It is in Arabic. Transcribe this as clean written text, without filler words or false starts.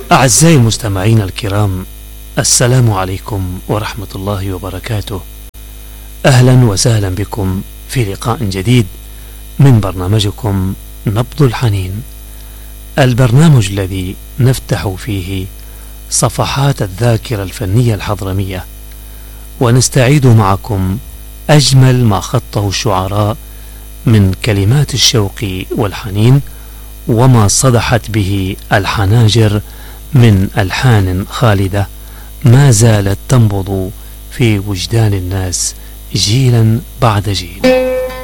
أعزائي المستمعين الكرام، السلام عليكم ورحمة الله وبركاته. أهلا وسهلا بكم في لقاء جديد من برنامجكم نبض الحنين، البرنامج الذي نفتح فيه صفحات الذاكرة الفنية الحضرمية ونستعيد معكم أجمل ما خطه الشعراء من كلمات الشوق والحنين، وما صدحت به الحناجر من ألحان خالدة ما زالت تنبض في وجدان الناس جيلا بعد جيل.